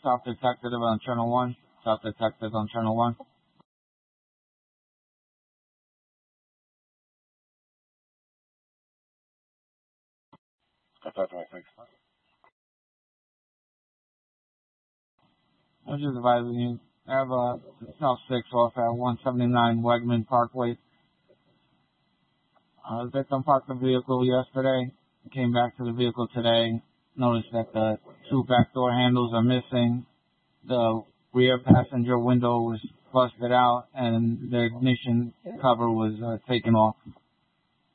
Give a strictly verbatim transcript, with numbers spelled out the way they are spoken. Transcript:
South Detective on Channel one. South Detective on Channel one. I'm just advising you. I have a South six off at one seventy-nine Wegman Parkway. Uh, the victim parked the vehicle yesterday. Came back to the vehicle today. Noticed that the two back door handles are missing. The rear passenger window was busted out, and the ignition cover was uh, taken off.